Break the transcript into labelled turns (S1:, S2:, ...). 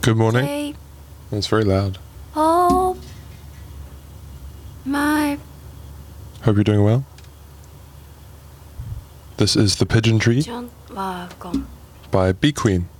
S1: Good morning.
S2: Hey,
S1: That's very loud.
S2: oh, my.
S1: Hope you're doing well. This is The Pigeon Tree
S2: John, wow, con.
S1: by Bee Queen.